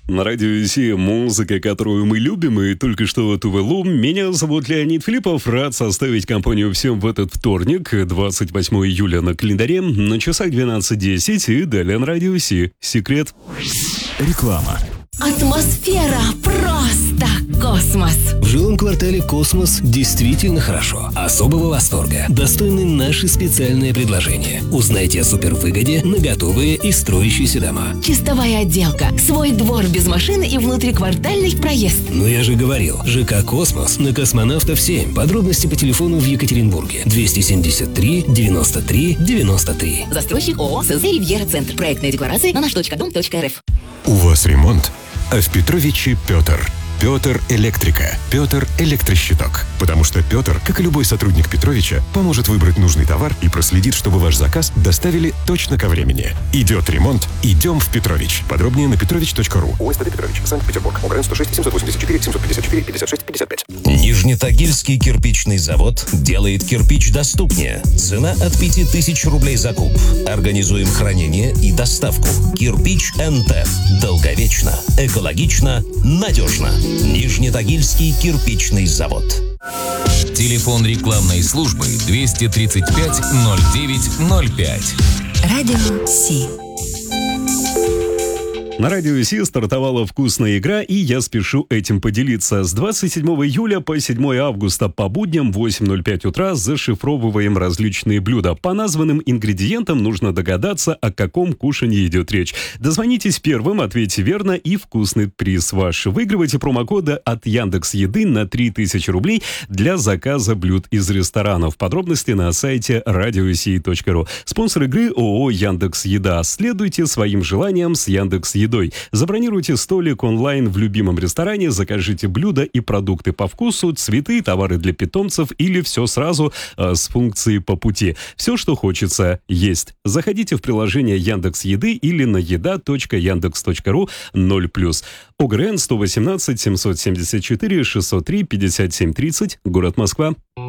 На радио Си музыка, которую мы любим, и только что от УВЛУ. Меня зовут Леонид Филиппов. Рад составить компанию всем в этот вторник, 28 июля на календаре, на часах 12:10, и далее на радио Си. Секрет. Реклама. Атмосфера просто космос. В жилом квартале «Космос» действительно хорошо. Особого восторга достойны наши специальные предложения. Узнайте о супервыгоде на готовые и строящиеся дома. Чистовая отделка, свой двор без машины и внутриквартальный проезд. Ну я же говорил, ЖК «Космос» на Космонавтов 7. Подробности по телефону в Екатеринбурге. 273 93 93. Застройщик ООО СЗ «Ривьера Центр». Проектная декларация на наш.дом.рф. У вас ремонт? А в Петровиче Петр. Петр Электрика. Петр Электрощиток. Потому что Петр, как и любой сотрудник Петровича, поможет выбрать нужный товар и проследит, чтобы ваш заказ доставили точно ко времени. Идет ремонт, идем в Петрович. Подробнее на petrovich.ru. ОСТД Петрович, Санкт-Петербург. ОГРН 106 784 754 56 55. Нижнетагильский кирпичный завод делает кирпич доступнее. Цена от 5000 рублей за куб. Организуем хранение и доставку. Кирпич НТ. Долговечно, экологично, надежно. Нижнетагильский кирпичный завод. Телефон рекламной службы 235 09 05. Радио Си. На радио Си стартовала вкусная игра, и я спешу этим поделиться. С 27 июля по 7 августа по будням в 8:05 утра зашифровываем различные блюда. По названным ингредиентам нужно догадаться, о каком кушанье идет речь. Дозвонитесь первым, ответьте верно, и вкусный приз ваш. Выигрывайте промокоды от Яндекс.Еды на 3000 рублей для заказа блюд из ресторанов. Подробности на сайте radiosi.ru. Спонсор игры ООО Яндекс.Еда. Следуйте своим желаниям с Яндекс.Едой. Забронируйте столик онлайн в любимом ресторане, закажите блюда и продукты по вкусу, цветы, товары для питомцев или все сразу с функцией по пути. Все, что хочется есть. Заходите в приложение Яндекс.Еды или на еда.яндекс.ру 0+. ОГРН 118 774 603 57 30, город Москва.